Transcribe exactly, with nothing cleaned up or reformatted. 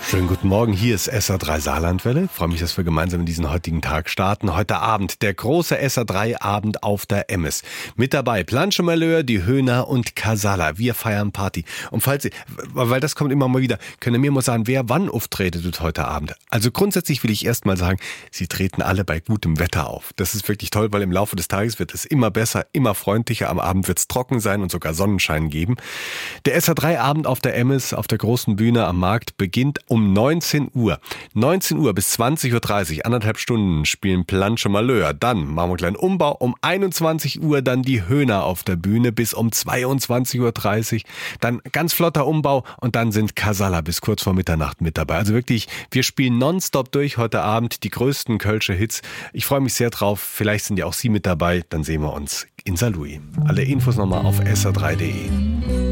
Schönen guten Morgen, hier ist S R drei Saarlandwelle. Ich freue mich, dass wir gemeinsam in diesen heutigen Tag starten. Heute Abend der große S R drei Abend auf der Emmes. Mit dabei Planche Malheur, die Höhner und Casala. Wir feiern Party. Und falls Sie, weil das kommt immer mal wieder, können Sie mir mal sagen, wer wann auftretet heute Abend? Also grundsätzlich will ich erst mal sagen, Sie treten alle bei gutem Wetter auf. Das ist wirklich toll, weil im Laufe des Tages wird es immer besser, immer freundlicher. Am Abend wird es trocken sein und sogar Sonnenschein geben. Der S R drei Abend auf der Emmes, auf der großen Bühne am Markt, beginnt um neunzehn Uhr. neunzehn Uhr bis zwanzig Uhr dreißig, anderthalb Stunden spielen Planche Malheur. Dann machen wir einen kleinen Umbau. Um einundzwanzig Uhr dann die Höhner auf der Bühne bis um zweiundzwanzig Uhr dreißig. Dann ganz flotter Umbau und dann sind Casala bis kurz vor Mitternacht mit dabei. Also wirklich, wir spielen nonstop durch heute Abend die größten Kölsche Hits. Ich freue mich sehr drauf. Vielleicht sind ja auch Sie mit dabei. Dann sehen wir uns in Saarlouis. Alle Infos nochmal auf S R drei punkt de.